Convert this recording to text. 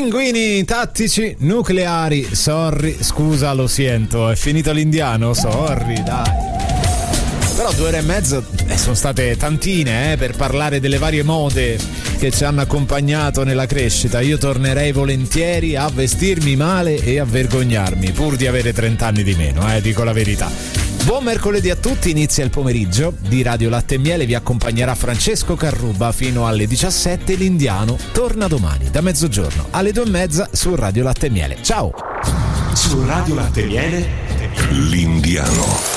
Pinguini tattici nucleari, sorry, scusa, lo sento, è finito l'indiano, sorry, dai. Però 2 ore e mezza sono state tantine per parlare delle varie mode che ci hanno accompagnato nella crescita. Io tornerei volentieri a vestirmi male e a vergognarmi, pur di avere 30 anni di meno, dico la verità. Buon mercoledì a tutti, inizia il pomeriggio di Radio Latte e Miele, vi accompagnerà Francesco Carruba fino alle 17, l'Indiano torna domani da mezzogiorno alle 2:30 su Radio Latte e Miele. Ciao! Su Radio Latte e Miele, l'Indiano.